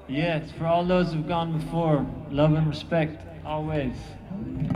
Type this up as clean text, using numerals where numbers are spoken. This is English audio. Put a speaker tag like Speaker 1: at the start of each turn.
Speaker 1: Yeah, it's for all those who've gone before. Love and respect, always.